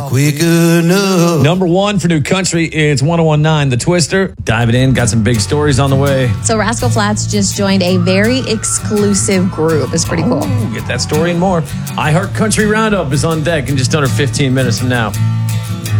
quick enough. Number one for new country, it's 1019 The Twister. Diving in, got some big stories on the way. So Rascal Flatts just joined a very exclusive group. It's pretty cool. Get that story and more. iHeart Country Roundup is on deck in just under 15 minutes from now.